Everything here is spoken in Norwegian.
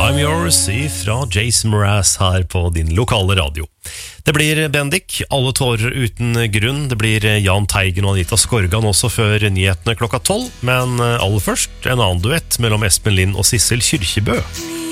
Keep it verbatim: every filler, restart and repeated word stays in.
I'm Yours fra Jason Mraz her på din lokale radio. Det blir Bendik, Alle tårer uten grunn. Det blir Jan Teigen og Anita Skorgan også før nyhetene klokka tolv. Men aller først en annen duett mellom Espen Lind og Sissel Kyrkjebø.